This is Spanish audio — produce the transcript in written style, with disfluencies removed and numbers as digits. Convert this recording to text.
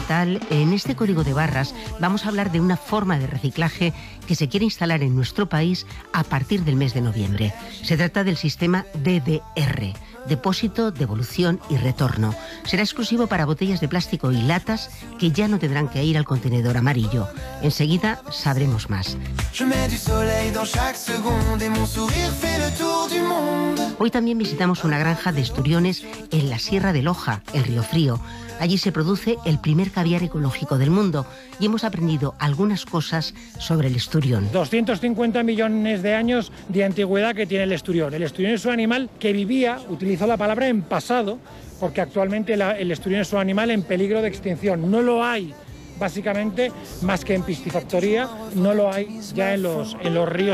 tal? En este código de barras vamos a hablar de una forma de reciclaje que se quiere instalar en nuestro país a partir del mes de noviembre. Se trata del sistema DDR, depósito, devolución y retorno. Será exclusivo para botellas de plástico y latas que ya no tendrán que ir al contenedor amarillo. Enseguida sabremos más. Hoy también visitamos una granja de esturiones en la Sierra de Loja, en Riofrío. Allí se produce el primer caviar ecológico del mundo y hemos aprendido algunas cosas sobre el esturión. 250 millones de años de antigüedad que tiene el esturión. El esturión es un animal que vivía, utilizo la palabra en pasado, porque actualmente el esturión es un animal en peligro de extinción. No lo hay, básicamente, más que en piscifactoría, no lo hay ya en los ríos.